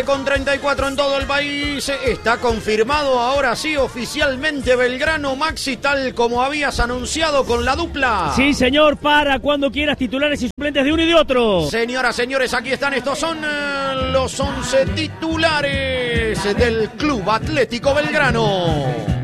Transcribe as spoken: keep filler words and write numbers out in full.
Con treinta y cuatro en todo el país, está confirmado ahora sí oficialmente Belgrano, Maxi, tal como habías anunciado con la dupla. Sí, señor, para cuando quieras, titulares y suplentes de uno y de otro. Señoras, señores, aquí están, estos son eh, los once titulares del Club Atlético Belgrano.